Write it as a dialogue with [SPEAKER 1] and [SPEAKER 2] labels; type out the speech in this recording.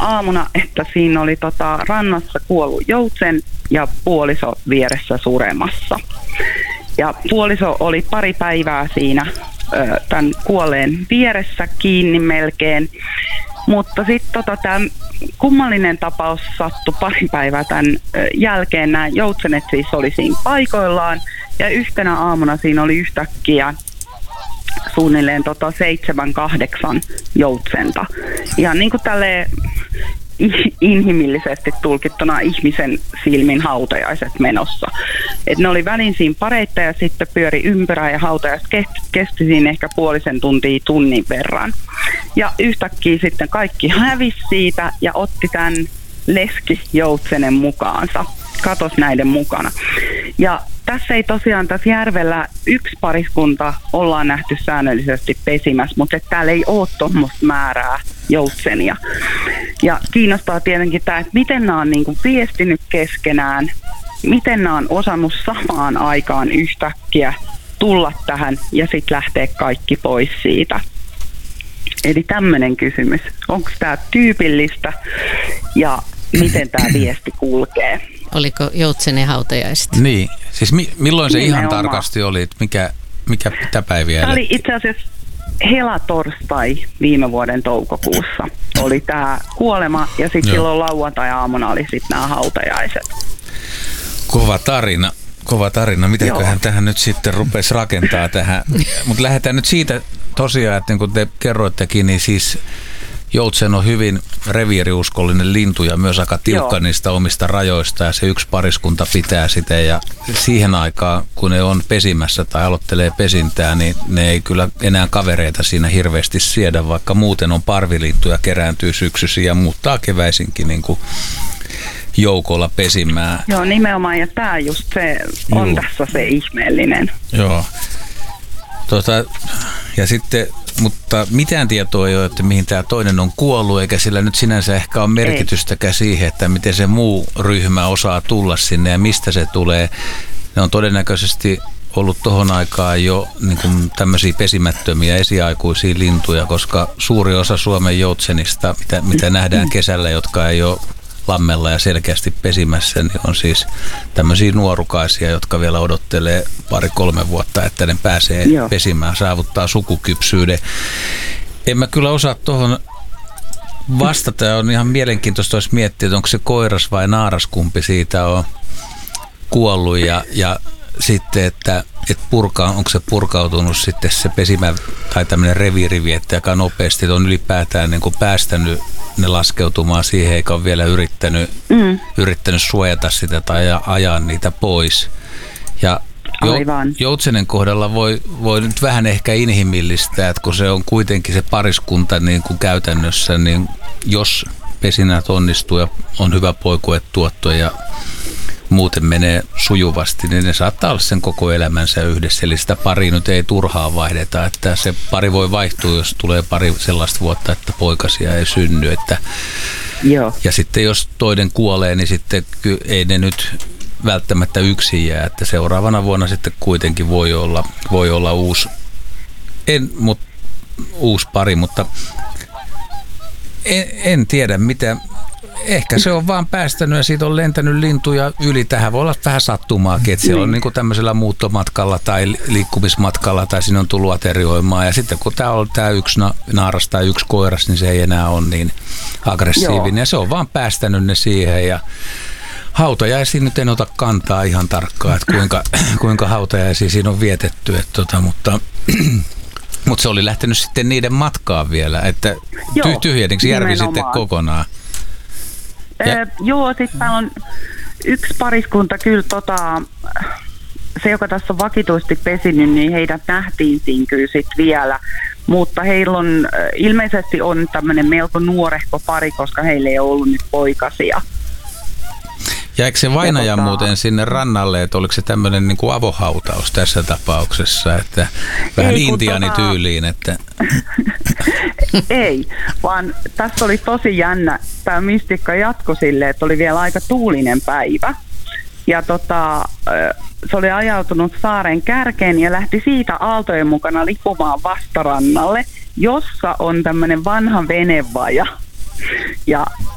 [SPEAKER 1] aamuna, että siinä oli rannassa kuollut joutsen ja puoliso vieressä suremassa. Ja puoliso oli pari päivää siinä tämän kuolleen vieressä kiinni melkein. Mutta sitten tämä kummallinen tapaus sattui pari päivää tämän jälkeen. Nämä joutsenet siis oli siinä paikoillaan ja yhtenä aamuna siinä oli yhtäkkiä suunnilleen 7-8 joutsenta. Ihan niin kuin tälleen inhimillisesti tulkittuna ihmisen silmin hautajaiset menossa. Et ne oli välin siinä pareita ja sitten pyöri ympyrää ja hautajaiset kesti siinä ehkä puolisen tuntia tunnin verran. Ja yhtäkkiä sitten kaikki hävisi siitä ja otti tämän leskijoutsenen mukaansa. Katos näiden mukana. Ja tässä ei tosiaan tässä järvellä yksi pariskunta ollaan nähty säännöllisesti pesimässä, mutta täällä ei ole tuommoista määrää joutsenia. Ja kiinnostaa tietenkin tämä, että miten nämä on niinku viestinyt keskenään, miten nämä on osannut samaan aikaan yhtäkkiä tulla tähän ja sitten lähteä kaikki pois siitä. Eli tämmöinen kysymys. Onko tämä tyypillistä ja miten tämä viesti kulkee?
[SPEAKER 2] Oliko joutsenen hautajaiset?
[SPEAKER 3] Niin, siis milloin se
[SPEAKER 1] Nimenomaan.
[SPEAKER 3] ihan tarkasti oli, mikä päiviä
[SPEAKER 1] Tämä oli itse asiassa helatorstai viime vuoden toukokuussa. Oli tämä kuolema ja sitten silloin lauantai-aamuna oli sitten nämä hautajaiset.
[SPEAKER 3] Kova tarina. Mitenköhän tähän nyt sitten rupesi rakentaa tähän? Mutta lähdetään nyt siitä tosiaan, että niin kuin te kerroittekin, niin siis joutsen on hyvin reviiriuskollinen lintu ja myös aika tiukka niistä omista rajoista ja se yksi pariskunta pitää sitä ja siihen aikaan, kun ne on pesimässä tai aloittelee pesintää, niin ne ei kyllä enää kavereita siinä hirveästi siedä, vaikka muuten on parvilintuja, kerääntyy syksyisin ja muuttaa keväisinkin niin kuin joukolla pesimään.
[SPEAKER 1] Joo, nimenomaan ja tämä just se on tässä se ihmeellinen.
[SPEAKER 3] Joo. Ja sitten, mutta mitään tietoa ei ole, että mihin tämä toinen on kuollut, eikä sillä nyt sinänsä ehkä ole merkitystäkään siihen, että miten se muu ryhmä osaa tulla sinne ja mistä se tulee. Ne on todennäköisesti ollut tohon aikaan jo niin kuin tämmöisiä pesimättömiä esiaikuisia lintuja, koska suuri osa Suomen joutsenista, mitä nähdään kesällä, jotka ei ole lammella ja selkeästi pesimässä, niin on siis tämmöisiä nuorukaisia, jotka vielä odottelee 2-3 vuotta, että ne pääsee pesimään, saavuttaa sukukypsyyden. En mä kyllä osaa tuohon vastata, on ihan mielenkiintoista olisi miettiä, että onko se koiras vai naaras, kumpi siitä on kuollut ja sitten, että onko se purkautunut sitten se pesimä tai tämmöinen reviirivietti aika nopeasti, että on ylipäätään niin kuin päästänyt ne laskeutumaan siihen, eikä ole vielä yrittänyt suojata sitä tai ajaa niitä pois. Ja joutsenen kohdalla voi nyt vähän ehkä inhimillistää, että kun se on kuitenkin se pariskunta niin kuin käytännössä, niin jos pesinnät onnistuu ja on hyvä poikuetuotto ja muuten menee sujuvasti, niin ne saattaa olla sen koko elämänsä yhdessä. Eli sitä pari nyt ei turhaan vaihdeta, että se pari voi vaihtua, jos tulee pari sellaista vuotta, että poikasia ei synny. Ja sitten jos toinen kuolee, niin sitten ei ne nyt välttämättä yksin jää, että seuraavana vuonna sitten kuitenkin voi olla uusi pari, mutta en tiedä mitä. Ehkä se on vaan päästänyt ja siitä on lentänyt lintuja yli. Tähän voi olla vähän sattumaakin, että siellä on niin kuin tämmöisellä muuttomatkalla tai liikkumismatkalla tai siinä on tullut aterioimaan. Ja sitten kun tämä on tämä yksi naaras tai yksi koiras, niin se ei enää ole niin aggressiivinen. Ja se on vaan päästänyt ne siihen ja hautajaisiin nyt en ota kantaa ihan tarkkaan, että kuinka hautajaisia siinä on vietetty. Mutta se oli lähtenyt sitten niiden matkaan vielä, että tyhjenniksi järvi sitten kokonaan.
[SPEAKER 1] Joo, sitten täällä on yksi pariskunta kyllä se, joka tässä on vakituisesti pesinyt, niin heidät nähtiin siinä kyllä sitten vielä. Mutta heillä on, ilmeisesti on tämmöinen melko nuorehko pari, koska heillä ei ole ollut nyt poikasia.
[SPEAKER 3] Jäikö se vainaja muuten sinne rannalle, että oliko se tämmöinen niin kuin avohautaus tässä tapauksessa, että vähän intiaanityyliin, että... Ei, vaan tässä oli tosi jännä. Tämä mystikka jatkoi silleen, että oli vielä aika tuulinen päivä. Ja se oli ajautunut saaren kärkeen ja lähti siitä aaltojen mukana lipumaan vastarannalle, jossa on tämmöinen vanha venevaja. Ja